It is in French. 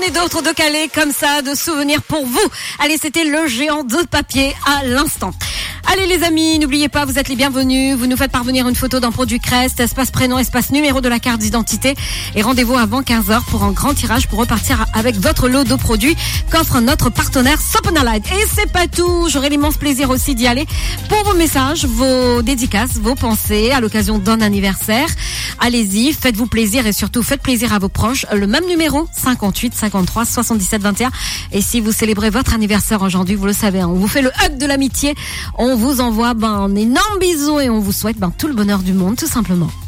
et d'autres de Calais comme ça, de souvenirs pour vous. Allez, c'était le géant de papier à l'instant. Allez les amis, n'oubliez pas, vous êtes les bienvenus. Vous nous faites parvenir une photo d'un produit Crest, espace prénom, espace numéro de la carte d'identité. Et rendez-vous avant 15h pour un grand tirage pour repartir avec votre lot de produits qu'offre notre partenaire Soponalite. Et c'est pas tout, j'aurai l'immense plaisir aussi d'y aller pour vos messages, vos dédicaces, vos pensées à l'occasion d'un anniversaire. Allez-y, faites-vous plaisir et surtout faites plaisir à vos proches. Le même numéro, 58 53 77 21. Et si vous célébrez votre anniversaire aujourd'hui, vous le savez, on vous fait le hug de l'amitié. On vous envoie un énorme bisou et on vous souhaite tout le bonheur du monde, tout simplement.